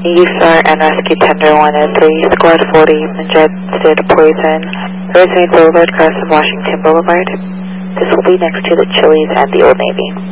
USAR and Rescue Tender 103, Squad 40, Manjad State of Poison, Rosemary Boulevard, across from Washington Boulevard. This will be next to the Chili's and the Old Navy.